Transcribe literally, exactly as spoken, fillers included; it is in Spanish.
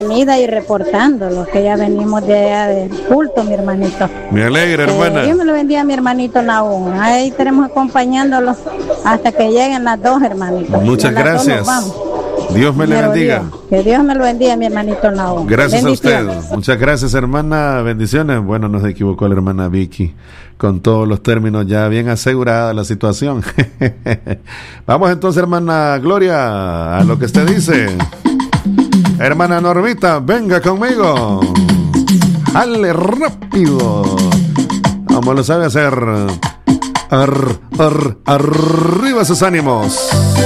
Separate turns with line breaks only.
dormida y reportándolo, que ya venimos de allá del culto, mi hermanito.
Me alegra,
Eh,
hermana.
Dios me lo bendiga a mi hermanito Nahum. Ahí estaremos acompañándolo hasta que lleguen las dos, hermanitos.
Muchas
Ya las dos
gracias.
nos vamos.
Dios me le
Primero
bendiga.
Dios. Que Dios me lo bendiga, mi hermanito Nahum.
Gracias a usted.
Bendiciones.
Muchas gracias, hermana. Bendiciones. Bueno, nos equivocó la hermana Vicky. Con todos los términos ya bien asegurada la situación. Vamos entonces, hermana Gloria, a lo que usted dice. Hermana Normita, venga conmigo. Jale rápido. Como lo sabe hacer. Ar, ar, arriba sus ánimos.